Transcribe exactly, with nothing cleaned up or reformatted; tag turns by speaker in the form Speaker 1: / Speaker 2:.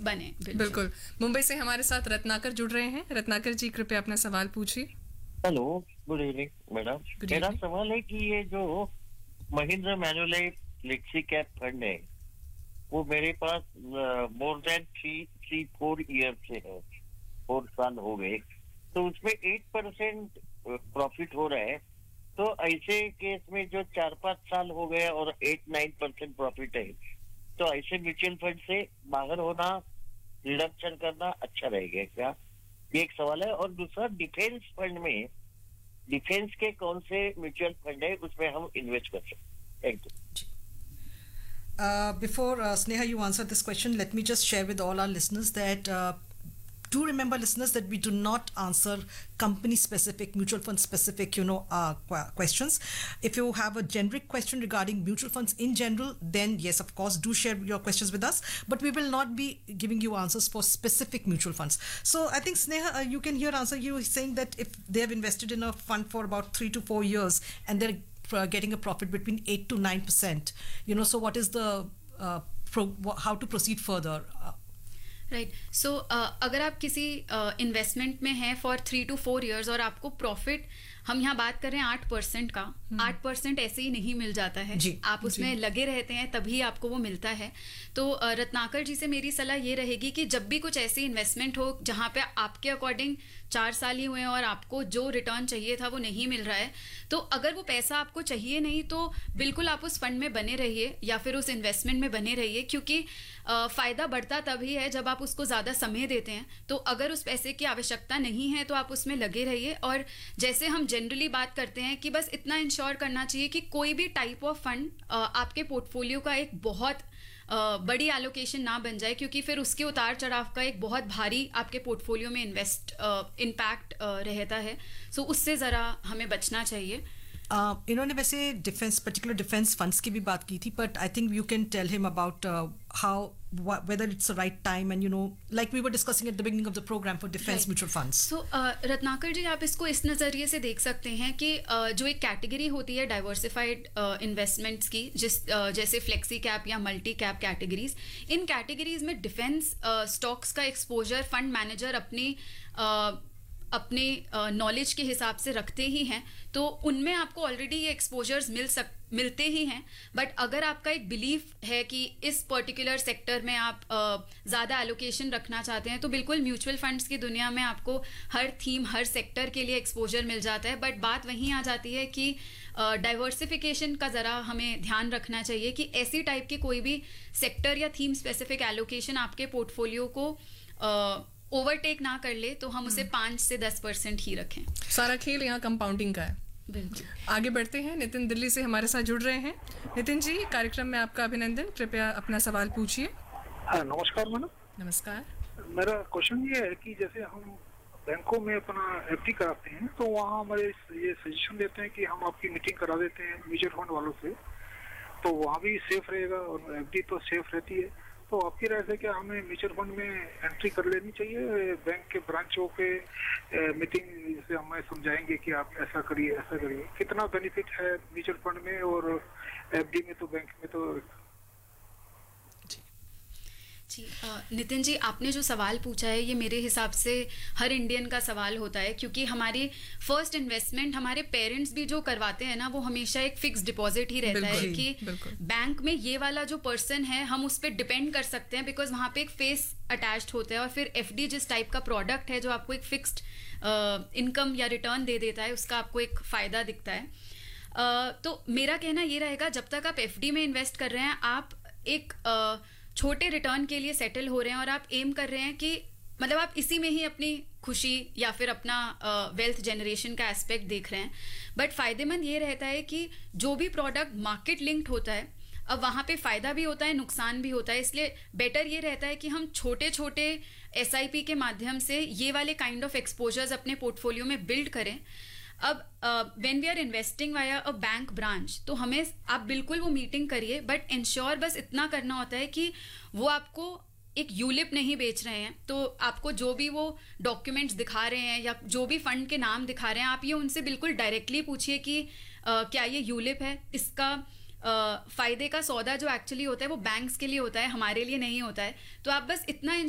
Speaker 1: बने।
Speaker 2: बिल्कुल। मुंबई से हमारे साथ रत्नाकर जुड़ रहे हैं। रत्नाकर जी कृपया अपना सवाल पूछिए।
Speaker 3: Hello, good evening madam. मेरा सवाल है कि ये जो महिंद्रा मैन्युलाइफ फ्लेक्सी कैप फंड है वो मेरे पास more than three three four year से है, फोर साल हो गए, तो उसमें एट परसेंट प्रॉफिट हो रहा है। तो ऐसे केस में जो चार पांच साल हो गए और एट नाइन परसेंट प्रॉफिट है, तो ऐसे म्यूचुअल फंड से बाहर होना, रिडक्शन करना अच्छा रहेगा क्या? ये एक सवाल है। और दूसरा, डिफेंस फंड में डिफेंस के कौन से म्यूचुअल फंड है उसमें हम इन्वेस्ट कर सकते? Thank you.
Speaker 4: Uh, before uh, Sneha, you answer this question, let me just share with all our listeners that uh, do remember, listeners, that we do not answer company specific, mutual fund specific, you know, uh, qu- questions. If you have a generic question regarding mutual funds in general, then yes, of course, do share your questions with us, but we will not be giving you answers for specific mutual funds. So I think, Sneha, uh, you can here answer you saying that if they have invested in a fund for about three to four years and they're uh, getting a profit between eight to nine percent, you know, so what is the uh, pro- how to proceed further? Uh,
Speaker 1: right so अगर आप किसी investment uh, में हैं for three to four years और आपको profit, हम यहाँ बात कर रहे हैं आठ परसेंट का, आठ परसेंट ऐसे ही नहीं मिल जाता है, आप उसमें लगे रहते हैं तभी आपको वो मिलता है। तो uh, रत्नाकर जी से मेरी सलाह ये रहेगी कि जब भी कुछ ऐसी इन्वेस्टमेंट हो जहाँ पे आपके अकॉर्डिंग चार साल ही हुए हैं और आपको जो रिटर्न चाहिए था वो नहीं मिल रहा है, तो अगर वो पैसा आपको चाहिए नहीं तो बिल्कुल आप उस फंड में बने रहिए या फिर उस इन्वेस्टमेंट में बने रहिए, क्योंकि फ़ायदा बढ़ता तभी है जब आप उसको ज़्यादा समय देते हैं। तो अगर उस पैसे की आवश्यकता नहीं है तो आप उसमें लगे रहिए। और जैसे हम जनरली बात करते हैं कि बस इतना इंश्योर करना चाहिए कि कोई भी टाइप ऑफ फंड आपके पोर्टफोलियो का एक बहुत Uh, बड़ी एलोकेशन ना बन जाए, क्योंकि फिर उसके उतार चढ़ाव का एक बहुत भारी आपके पोर्टफोलियो में इन्वेस्ट इम्पैक्ट uh, uh, रहता है। सो so, उससे ज़रा हमें बचना चाहिए।
Speaker 4: Uh, इन्होंने वैसे डिफेंस पर्टिकुलर डिफेंस फंड्स की भी बात की थी, but I think you can tell him about how whether it's the right time, and you know, like we were discussing at the beginning of the program for defense right. mutual funds.
Speaker 1: So uh, Ratnakar जी, आप इसको इस नज़रिए से देख सकते हैं कि uh, जो एक कैटेगरी होती है डाइवर्सिफाइड इन्वेस्टमेंट्स uh, की, जिस uh, जैसे फ्लेक्सी कैप या मल्टी कैप कैटेगरीज, इन कैटेगरीज में डिफेंस स्टॉक्स uh, का एक्सपोजर फंड मैनेजर अपनी uh, अपने नॉलेज uh, के हिसाब से रखते ही हैं, तो उनमें आपको ऑलरेडी ये एक्सपोजर्स मिल सक मिलते ही हैं। बट अगर आपका एक बिलीफ है कि इस पर्टिकुलर सेक्टर में आप uh, ज़्यादा एलोकेशन रखना चाहते हैं, तो बिल्कुल म्यूचुअल फंड्स की दुनिया में आपको हर थीम, हर सेक्टर के लिए एक्सपोजर मिल जाता है। बट बात वहीं आ जाती है कि डाइवर्सिफिकेशन uh, का ज़रा हमें ध्यान रखना चाहिए कि ऐसी टाइप की कोई भी सेक्टर या थीम स्पेसिफिक एलोकेशन आपके पोर्टफोलियो को uh, ओवरटेक ना कर ले, तो हम उसे पाँच से दस परसेंट ही रखें।
Speaker 2: सारा खेल यहाँ कंपाउंडिंग का है।
Speaker 1: बिल्कुल।
Speaker 2: आगे बढ़ते हैं। नितिन दिल्ली से हमारे साथ जुड़ रहे हैं। नितिन जी, कार्यक्रम में आपका अभिनंदन। कृपया अपना सवाल पूछिए।
Speaker 5: हाँ, नमस्कार मैडम।
Speaker 2: नमस्कार।
Speaker 5: मेरा क्वेश्चन ये है कि जैसे हम बैंकों में अपना एफडी कराते हैं तो वहाँ हमारे ये सजेशन देते हैं कि हम आपकी मीटिंग करा देते हैं म्यूचुअल फंड वालों से, तो वहाँ भी सेफ रहेगा और एफडी तो सेफ रहती है। तो आपकी राय से क्या हमें म्यूचुअल फंड में एंट्री कर लेनी चाहिए? बैंक के ब्रांचों के मीटिंग से हमें समझाएंगे कि आप ऐसा करिए ऐसा करिए, कितना बेनिफिट है म्यूचुअल फंड में और एफडी में, तो बैंक में तो।
Speaker 1: जी नितिन जी, आपने जो सवाल पूछा है ये मेरे हिसाब से हर इंडियन का सवाल होता है, क्योंकि हमारी फर्स्ट इन्वेस्टमेंट हमारे पेरेंट्स भी जो करवाते हैं ना, वो हमेशा एक फिक्स डिपॉजिट ही रहता है कि बैंक में ये वाला जो पर्सन है हम उस पर डिपेंड कर सकते हैं, बिकॉज वहाँ पे एक फेस अटैच्ड होता है। और फिर एफडी जिस टाइप का प्रोडक्ट है जो आपको एक फिक्स्ड इनकम या रिटर्न दे देता है, उसका आपको एक फ़ायदा दिखता है। uh, तो मेरा कहना ये रहेगा, जब तक आप एफडी में इन्वेस्ट कर रहे हैं, आप एक uh, छोटे रिटर्न के लिए सेटल हो रहे हैं और आप एम कर रहे हैं कि मतलब आप इसी में ही अपनी खुशी या फिर अपना वेल्थ जनरेशन का एस्पेक्ट देख रहे हैं। बट फ़ायदेमंद ये रहता है कि जो भी प्रोडक्ट मार्केट लिंक्ड होता है, अब वहाँ पे फ़ायदा भी होता है, नुकसान भी होता है। इसलिए बेटर ये रहता है कि हम छोटे छोटे एसआईपी के माध्यम से ये वाले काइंड ऑफ एक्सपोजर्स अपने पोर्टफोलियो में बिल्ड करें। अब when we are investing via a bank branch, तो हमें आप बिल्कुल वो मीटिंग करिए, बट इंश्योर बस इतना करना होता है कि वो आपको एक यूलिप नहीं बेच रहे हैं। तो आपको जो भी वो डॉक्यूमेंट्स दिखा रहे हैं या जो भी फंड के नाम दिखा रहे हैं, आप ये उनसे बिल्कुल डायरेक्टली पूछिए कि uh, क्या ये यूलिप है। इसका uh, फायदे का सौदा जो एक्चुअली होता है वो बैंक्स के लिए होता है, हमारे लिए नहीं होता है। तो आप बस इतना